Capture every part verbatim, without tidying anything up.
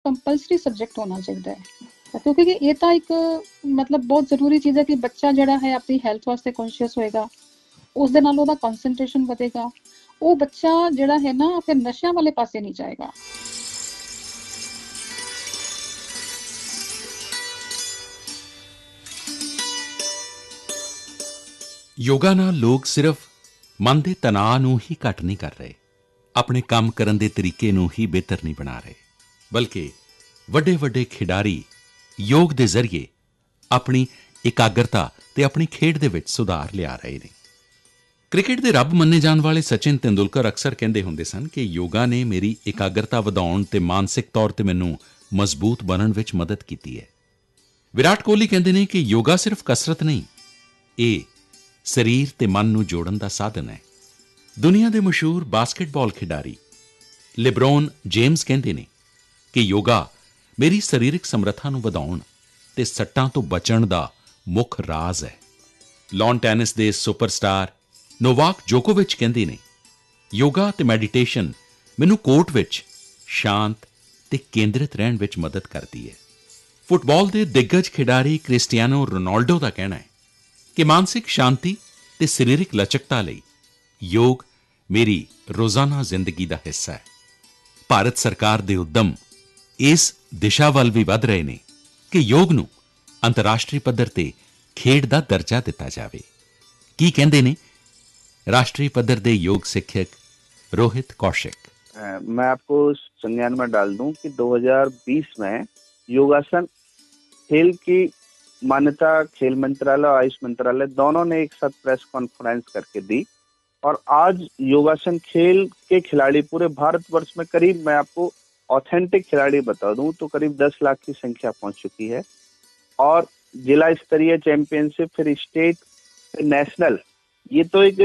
Compulsory subject ਹੋਣਾ ਚਾਹੀਦਾ ਹੈ, ਕਿਉਂਕਿ ਇਹ ਤਾਂ ਇੱਕ ਮਤਲਬ ਬਹੁਤ ਜ਼ਰੂਰੀ ਚੀਜ਼ ਹੈ ਕਿ ਬੱਚਾ ਜਿਹੜਾ ਹੈ ਆਪਣੀ ਹੈਲਥ ਵਾਸਤੇ ਕੌਨਸ਼ੀਅਸ ਹੋਏਗਾ, ਉਸ ਦੇ ਨਾਲ ਉਹਦਾ ਕਨਸੈਂਟਰੇਸ਼ਨ ਵਧੇਗਾ, ਉਹ ਬੱਚਾ ਜਿਹੜਾ ਹੈ ਨਾ ਫਿਰ ਨਸ਼ਿਆਂ ਵਾਲੇ ਪਾਸੇ ਨਹੀਂ ਜਾਏਗਾ। ਯੋਗਾ ਨਾਲ ਲੋਕ ਸਿਰਫ ਮਨ ਦੇ ਤਣਾਅ ਨੂੰ ਹੀ ਘੱਟ ਨਹੀਂ ਕਰ ਰਹੇ, ਆਪਣੇ ਕੰਮ ਕਰਨ ਦੇ ਤਰੀਕੇ ਨੂੰ ਹੀ ਬਿਹਤਰ ਨਹੀਂ ਬਣਾ ਰਹੇ, ਬਲਕਿ ਵੱਡੇ ਵੱਡੇ ਖਿਡਾਰੀ ਯੋਗ ਦੇ ਜ਼ਰੀਏ ਆਪਣੀ ਇਕਾਗਰਤਾ ਤੇ ਆਪਣੀ ਖੇਡ ਦੇ ਵਿੱਚ ਸੁਧਾਰ ਲਿਆ ਰਹੇ ਨੇ। ਕ੍ਰਿਕਟ ਦੇ ਰੱਬ ਮੰਨੇ ਜਾਣ ਵਾਲੇ ਸਚਿਨ ਤੇਂਦੁਲਕਰ ਅਕਸਰ ਕਹਿੰਦੇ ਹੁੰਦੇ ਸਨ ਕਿ ਯੋਗਾ ਨੇ ਮੇਰੀ ਇਕਾਗਰਤਾ ਵਧਾਉਣ ਤੇ ਮਾਨਸਿਕ ਤੌਰ ਤੇ ਮੈਨੂੰ ਮਜ਼ਬੂਤ ਬਣਨ ਵਿੱਚ ਮਦਦ ਕੀਤੀ ਹੈ। ਵਿਰਾਟ ਕੋਹਲੀ ਕਹਿੰਦੇ ਨੇ ਕਿ ਯੋਗਾ ਸਿਰਫ ਕਸਰਤ ਨਹੀਂ, ਇਹ ਸਰੀਰ ਤੇ ਮਨ ਨੂੰ ਜੋੜਨ ਦਾ ਸਾਧਨ ਹੈ। ਦੁਨੀਆ ਦੇ ਮਸ਼ਹੂਰ ਬਾਸਕਟਬਾਲ ਖਿਡਾਰੀ ਲਿਬਰੋਨ ਜੇਮਸ ਕਹਿੰਦੇ ਨੇ ਕਿ ਯੋਗਾ ਮੇਰੀ ਸਰੀਰਕ ਸਮਰੱਥਾ ਨੂੰ ਵਧਾਉਣ ਤੇ ਸੱਟਾਂ ਤੋਂ ਬਚਣ ਦਾ ਮੁੱਖ ਰਾਜ਼ ਹੈ। ਲਾਨ ਟੈਨਿਸ ਦੇ ਸੁਪਰਸਟਾਰ ਨੋਵਾਕ ਜੋਕੋਵਿਚ ਕਹਿੰਦੇ ਨੇ, ਯੋਗਾ ਤੇ ਮੈਡੀਟੇਸ਼ਨ ਮੈਨੂੰ ਕੋਰਟ ਵਿੱਚ ਸ਼ਾਂਤ ਤੇ ਕੇਂਦਰਿਤ ਰਹਿਣ ਵਿੱਚ ਮਦਦ ਕਰਦੀ ਹੈ। ਫੁੱਟਬਾਲ ਦੇ ਦਿੱਗਜ ਖਿਡਾਰੀ ਕ੍ਰਿਸਟੀਆਨੋ ਰੋਨਾਲਡੋ ਦਾ ਕਹਿਣਾ ਹੈ ਕਿ ਮਾਨਸਿਕ ਸ਼ਾਂਤੀ ਤੇ ਸਰੀਰਕ ਲਚਕਤਾ ਲਈ ਯੋਗ ਮੇਰੀ ਰੋਜ਼ਾਨਾ ਜ਼ਿੰਦਗੀ ਦਾ ਹਿੱਸਾ ਹੈ। ਭਾਰਤ ਸਰਕਾਰ ਦੇ ਉੱਦਮ ਇਸ ਦਿਸ਼ਾ ਵੱਲ ਵੀ ਵਧ ਰਹੇ ਨੇ ਕਿ ਯੋਗ ਨੂੰ ਅੰਤਰਰਾਸ਼ਟਰੀ ਪੱਧਰ ਤੇ ਖੇਡ ਦਾ ਦਰਜਾ ਦਿੱਤਾ ਜਾਵੇ। ਕੀ ਕਹਿੰਦੇ ਨੇ राष्ट्रीय पद्धर दे योग शिक्षक रोहित कौशिक? मैं आपको संज्ञान में डाल दूं कि दो हज़ार बीस में योगासन खेल की मान्यता खेल मंत्रालय और आयुष मंत्रालय दोनों ने एक साथ प्रेस कॉन्फ्रेंस करके दी, और आज योगासन खेल के खिलाड़ी पूरे भारतवर्ष में करीब, मैं आपको ऑथेंटिक खिलाड़ी बता दूं तो करीब दस लाख की संख्या पहुंच चुकी है। और जिला स्तरीय चैंपियनशिप, फिर स्टेट, फिर नेशनल, ये तो एक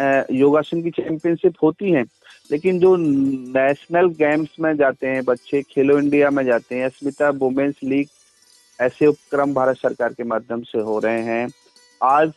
योगासन की चैंपियनशिप होती हैं, लेकिन जो नेशनल गेम्स में जाते हैं बच्चे, खेलो इंडिया में जाते हैं, अस्मिता वुमेन्स लीग, ऐसे उपक्रम भारत सरकार के माध्यम से हो रहे हैं। आज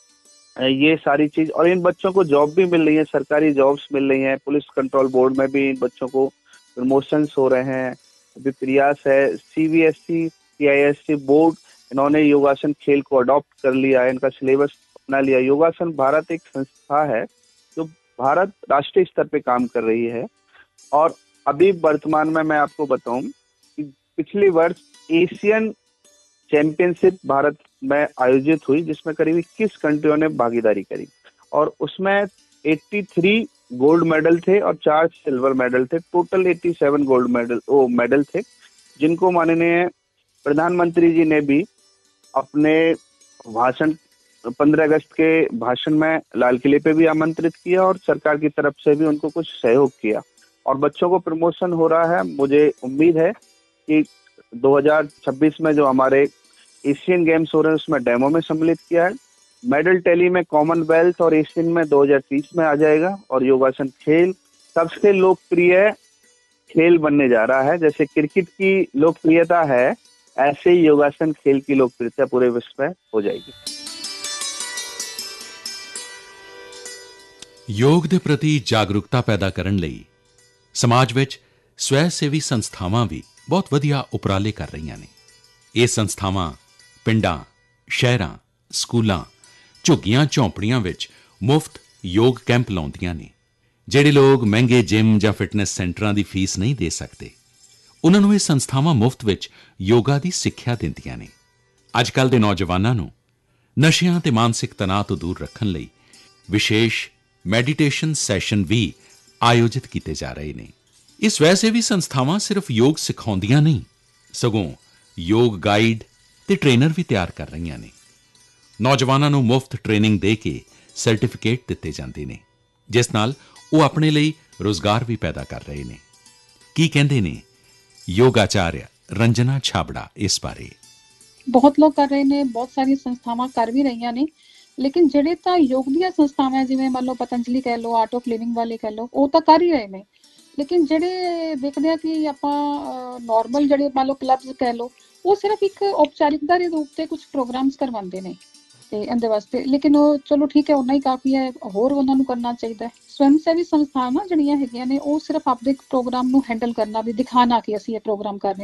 ये सारी चीज, और इन बच्चों को जॉब भी मिल रही है, सरकारी जॉब्स मिल रही हैं, पुलिस कंट्रोल बोर्ड में भी इन बच्चों को प्रमोशंस हो रहे हैं। अभी प्रयास है, सीबीएसई सीआईएससी बोर्ड, इन्होंने योगासन खेल को अडॉप्ट कर लिया है, इनका सिलेबस अपना लिया। योगासन भारत एक संस्था है जो भारत राष्ट्रीय स्तर पे काम कर रही है, और अभी वर्तमान में मैं आपको बताऊं कि पिछले वर्ष एशियन चैंपियनशिप भारत में आयोजित हुई, जिसमें करीब इक्कीस कंट्रियों ने भागीदारी करी, और उसमें तिरासी गोल्ड मेडल थे और चार सिल्वर मेडल थे। टोटल सत्तासी गोल्ड मेडल ओ मेडल थे, जिनको माननीय प्रधानमंत्री जी ने भी अपने भाषण पंद्रह अगस्त के भाषण में लाल किले पे भी आमंत्रित किया, और सरकार की तरफ से भी उनको कुछ सहयोग किया, और बच्चों को प्रमोशन हो रहा है। मुझे उम्मीद है कि दो हज़ार छब्बीस में जो हमारे एशियन गेम्स हो रहे हैं उसमें डेमो में सम्मिलित किया है। मेडल टैली में कॉमनवेल्थ और एशियन में दो हज़ार तीस में आ जाएगा, और योगासन खेल सबसे लोकप्रिय खेल बनने जा रहा है। जैसे क्रिकेट की लोकप्रियता है, ऐसे ही योगासन खेल की लोकप्रियता पूरे विश्व में हो जाएगी। ਯੋਗ ਦੇ ਪ੍ਰਤੀ ਜਾਗਰੂਕਤਾ ਪੈਦਾ ਕਰਨ ਲਈ ਸਮਾਜ ਵਿੱਚ ਸਵੈ ਸੇਵੀ ਸੰਸਥਾਵਾਂ ਵੀ ਬਹੁਤ ਵਧੀਆ ਉਪਰਾਲੇ ਕਰ ਰਹੀਆਂ ਨੇ। ਇਹ ਸੰਸਥਾਵਾਂ ਪਿੰਡਾਂ, ਸ਼ਹਿਰਾਂ, ਸਕੂਲਾਂ, ਝੁੱਗੀਆਂ ਝੌਂਪੜੀਆਂ ਵਿੱਚ ਮੁਫਤ ਯੋਗ ਕੈਂਪ ਲਾਉਂਦੀਆਂ ਨੇ। ਜਿਹੜੇ ਲੋਕ ਮਹਿੰਗੇ ਜਿਮ ਜਾਂ ਫਿਟਨੈਸ ਸੈਂਟਰਾਂ ਦੀ ਫੀਸ ਨਹੀਂ ਦੇ ਸਕਦੇ, ਉਹਨਾਂ ਨੂੰ ਇਹ ਸੰਸਥਾਵਾਂ ਮੁਫਤ ਵਿੱਚ ਯੋਗਾ ਦੀ ਸਿੱਖਿਆ ਦਿੰਦੀਆਂ ਨੇ। ਅੱਜ ਕੱਲ੍ਹ ਦੇ ਨੌਜਵਾਨਾਂ ਨੂੰ ਨਸ਼ਿਆਂ ਤੇ ਮਾਨਸਿਕ ਤਣਾਅ ਤੋਂ ਦੂਰ ਰੱਖਣ ਲਈ ਵਿਸ਼ੇਸ਼ ਮੈਡੀਟੇਸ਼ਨ ਸੈਸ਼ਨ ਵੀ ਆਯੋਜਿਤ ਕੀਤੇ ਜਾ ਰਹੇ ਨੇ। ਇਹ ਸਵੈ ਸੇਵੀ ਸੰਸਥਾਵਾਂ ਸਿਰਫ ਯੋਗ ਸਿਖਾਉਂਦੀਆਂ ਨਹੀਂ, ਸਗੋਂ ਯੋਗ ਗਾਈਡ ਤੇ ਟ੍ਰੇਨਰ ਵੀ ਤਿਆਰ ਕਰ ਰਹੀਆਂ ਨੇ। ਨੌਜਵਾਨਾਂ ਨੂੰ ਮੁਫਤ ਟ੍ਰੇਨਿੰਗ ਦੇ ਕੇ ਸਰਟੀਫਿਕੇਟ ਦਿੱਤੇ ਜਾਂਦੇ ਨੇ, ਜਿਸ ਨਾਲ ਉਹ ਆਪਣੇ ਲਈ ਰੋਜ਼ਗਾਰ ਵੀ ਪੈਦਾ ਕਰ ਰਹੇ ਨੇ। ਕੀ ਕਹਿੰਦੇ ਨੇ ਯੋਗਾਚਾਰਿਆ ਰੰਜਨਾ ਛਾਬੜਾ ਇਸ ਬਾਰੇ? ਬਹੁਤ ਲੋਕ ਕਰ ਰਹੇ ਨੇ, ਬਹੁਤ ਸਾਰੀਆਂ ਸੰਸਥਾਵਾਂ ਕਰ ਵੀ ਰਹੀਆਂ ਨੇ, ਲੇਕਿਨ ਜਿਹੜੇ ਤਾਂ ਯੋਗ ਦੀਆਂ ਸੰਸਥਾਵਾਂ ਜਿਵੇਂ ਮੰਨ ਲਓ ਪਤੰਜਲੀ ਕਹਿ ਲਓ, ਆਰਟ ਆਫ ਲਿਵਿੰਗ ਵਾਲੇ ਕਹਿ ਲਓ, ਉਹ ਤਾਂ ਕਰ ਹੀ ਰਹੇ ਨੇ। ਲੇਕਿਨ ਜਿਹੜੇ ਦੇਖਦੇ ਆ ਕਿ ਆਪਾਂ ਨੋਰਮਲ ਜਿਹੜੇ ਮੰਨ ਲਓ ਕਲੱਬਸ ਕਹਿ ਲਓ, ਉਹ ਸਿਰਫ ਇੱਕ ਔਪਚਾਰਿਕਤਾ ਦੇ ਰੂਪ ਤੇ ਕੁਝ ਪ੍ਰੋਗਰਾਮਸ ਕਰਵਾਉਂਦੇ ਨੇ ਤੇ ਇਹਦੇ ਵਾਸਤੇ। ਲੇਕਿਨ ਉਹ ਚਲੋ ਠੀਕ ਹੈ, ਉਨਾ ਹੀ ਕਾਫੀ ਹੈ, ਹੋਰ ਉਹਨਾਂ ਨੂੰ ਕਰਨਾ ਚਾਹੀਦਾ ਹੈ। ਸਵੈਮ ਸੇਵੀ ਸੰਸਥਾਵਾਂ ਜਿਹੜੀਆਂ ਹੈਗੀਆਂ ਨੇ, ਉਹ ਸਿਰਫ ਆਪਣੇ ਪ੍ਰੋਗਰਾਮ ਨੂੰ ਹੈਂਡਲ ਕਰਨਾ, ਵੀ ਦਿਖਾਣਾ ਕਿ ਅਸੀਂ ਇਹ ਪ੍ਰੋਗਰਾਮ ਕਰ ਰਹੇ ਹਾਂ।